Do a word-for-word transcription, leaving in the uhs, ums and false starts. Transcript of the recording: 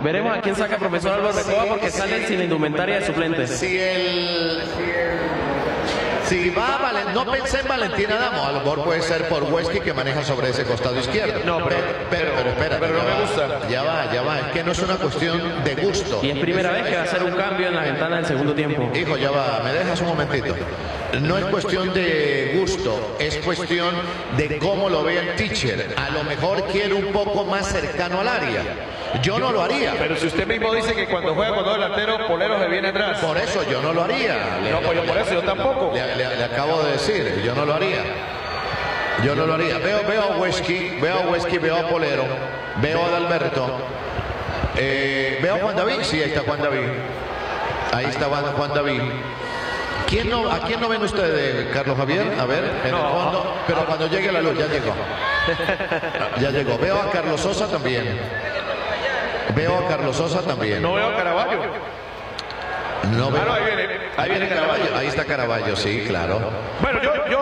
Veremos a quién saca profesor Álvaro Recoba porque sale sin indumentaria de suplentes. Si el... Si va a Valen, no pensé en Valentín Adamo, a lo mejor puede ser por Huesqui que maneja sobre ese costado izquierdo. No, pero, pero, pero, pero espera, pero no me gusta. Ya va, ya va, es que no es una cuestión de gusto. Y es primera vez que va a hacer un cambio en la ventana del segundo tiempo. Hijo, ya va, me dejas un momentito. No es cuestión de gusto, es cuestión de cómo lo ve el teacher. A lo mejor quiere un poco más cercano al área. Yo no lo haría. Pero si usted mismo dice que cuando juega con dos delanteros, Polero se viene atrás. Por eso yo no lo haría. No, pues yo por eso, yo tampoco. Le, le, le acabo de decir, yo no lo haría. Yo no lo haría. Veo, veo a Huesqui, veo a Huesqui, veo a Polero, veo a Adalberto. Eh, veo a Juan David, sí, ahí está Juan David. Ahí está Juan, Juan David. ¿Quién no, ¿A quién no ven ustedes, Carlos Javier? A ver, en el fondo. Pero cuando llegue la luz, ya llegó. Ya llegó. Veo a Carlos Sosa también. Veo a Carlos Sosa también. No veo a Caraballo. No veo. Ah, no, ahí viene. Ahí viene Caraballo. Ahí está Caraballo, sí, claro. Bueno, yo, yo